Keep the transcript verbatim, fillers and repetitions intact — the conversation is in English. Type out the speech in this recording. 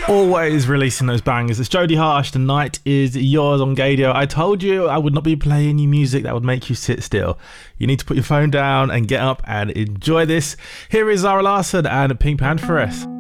Always releasing those bangers. It's Jodie Harsh. The night is yours on Gadio. I told you I would not be playing you music that would make you sit still. You need to put your phone down and get up and enjoy this. Here is Zara Larsson and Pink Pantheress.